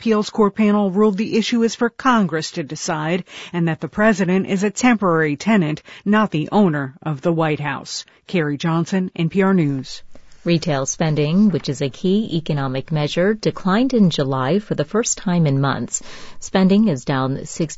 Appeals Court panel ruled the issue is for Congress to decide and that the president is a temporary tenant, not the owner of the White House. Carrie Johnson, NPR News. Retail spending, which is a key economic measure, declined in July for the first time in months. Spending is down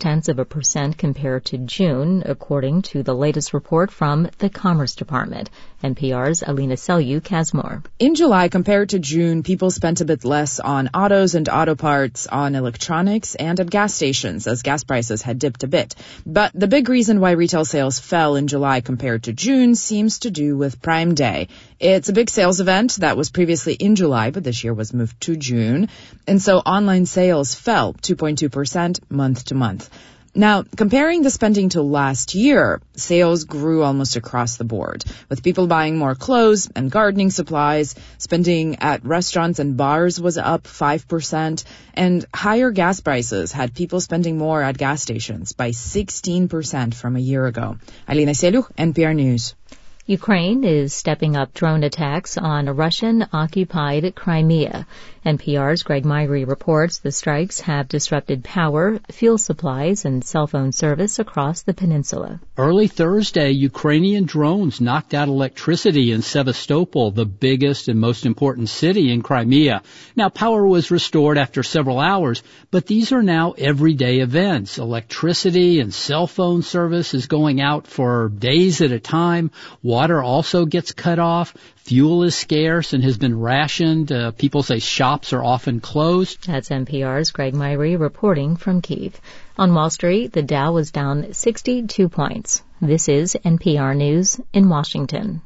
0.6% compared to June, according to the latest report from the Commerce Department. NPR's Alina Selyuk has more. In July, compared to June, people spent a bit less on autos and auto parts, on electronics, and at gas stations, as gas prices had dipped a bit. But the big reason why retail sales fell in July compared to June seems to do with Prime Day. It's a big sales event that was previously in July, but this year was moved to June. And so online sales fell 2.2% month to month. Now, comparing the spending to last year, sales grew almost across the board, with people buying more clothes and gardening supplies. Spending at restaurants and bars was up 5%, and higher gas prices had people spending more at gas stations by 16% from a year ago. Alina Selyuk, NPR News. Ukraine is stepping up drone attacks on Russian-occupied Crimea. NPR's Greg Myrie reports the strikes have disrupted power, fuel supplies, and cell phone service across the peninsula. Early Thursday, Ukrainian drones knocked out electricity in Sevastopol, the biggest and most important city in Crimea. Now, power was restored after several hours, but these are now everyday events. Electricity and cell phone service is going out for days at a time. Water also gets cut off. Fuel is scarce and has been rationed. People say shops are often closed. That's NPR's Greg Myrie reporting from Kyiv. On Wall Street, the Dow was down 62 points. This is NPR News in Washington.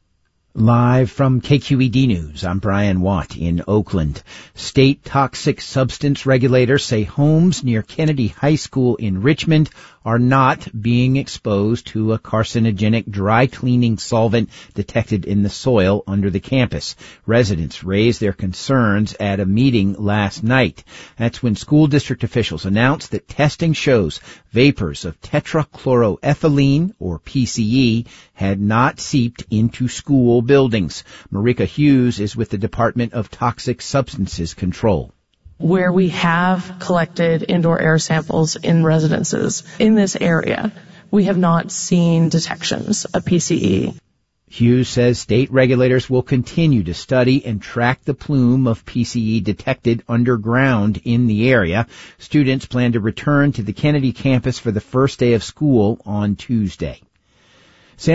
Live from KQED News, I'm Brian Watt in Oakland. State toxic substance regulators say homes near Kennedy High School in Richmond are not being exposed to a carcinogenic dry cleaning solvent detected in the soil under the campus. Residents raised their concerns at a meeting last night. That's when school district officials announced that testing shows vapors of tetrachloroethylene, or PCE, had not seeped into school buildings. Marika Hughes is with the Department of Toxic Substances Control. Where we have collected indoor air samples in residences in this area, we have not seen detections of PCE. Hughes says state regulators will continue to study and track the plume of PCE detected underground in the area. Students plan to return to the Kennedy campus for the first day of school on Tuesday. San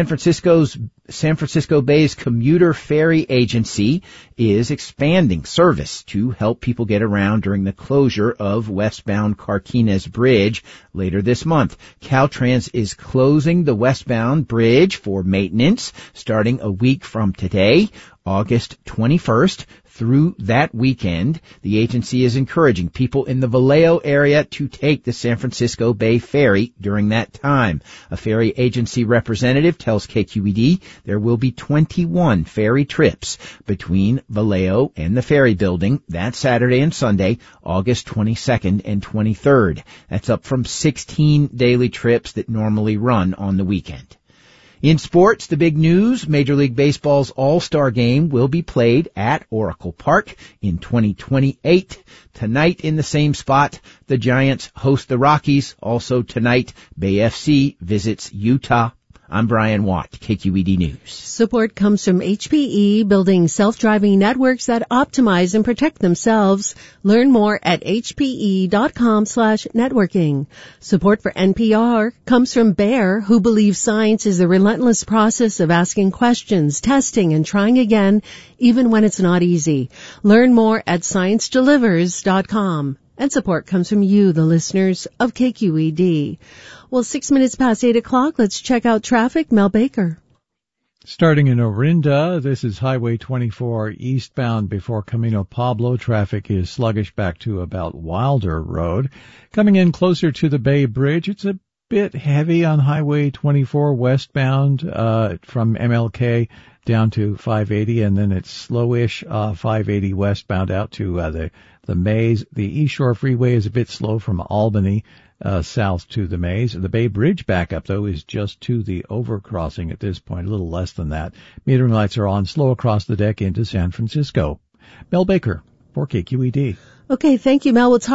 Francisco Bay's commuter ferry agency is expanding service to help people get around during the closure of westbound Carquinez Bridge later this month. Caltrans is closing the westbound bridge for maintenance starting a week from today, August 21st. Through that weekend, the agency is encouraging people in the Vallejo area to take the San Francisco Bay Ferry during that time. A ferry agency representative tells KQED there will be 21 ferry trips between Vallejo and the ferry building that Saturday and Sunday, August 22nd and 23rd. That's up from 16 daily trips that normally run on the weekend. In sports, the big news, Major League Baseball's All-Star Game will be played at Oracle Park in 2028. Tonight in the same spot, the Giants host the Rockies. Also tonight, Bay FC visits Utah. I'm Brian Watt, KQED News. Support comes from HPE, building self-driving networks that optimize and protect themselves. Learn more at hpe.com/networking. Support for NPR comes from Bayer, who believes science is the relentless process of asking questions, testing, and trying again, even when it's not easy. Learn more at sciencedelivers.com. And support comes from you, the listeners of KQED. Well, 6 minutes past 8 o'clock. Let's check out traffic. Mel Baker. Starting in Orinda, this is Highway 24 eastbound before Camino Pablo. Traffic is sluggish back to about Wilder Road. Coming in closer to the Bay Bridge, it's a bit heavy on Highway 24 westbound from MLK down to 580, and then it's slowish 580 westbound out to the Maze. The East Shore Freeway is a bit slow from Albany south to the Maze. The Bay Bridge backup, though, is just to the overcrossing at this point, a little less than that. Metering lights are on, slow across the deck into San Francisco. Mel Baker for KQED. Okay, thank you, Mel. We'll talk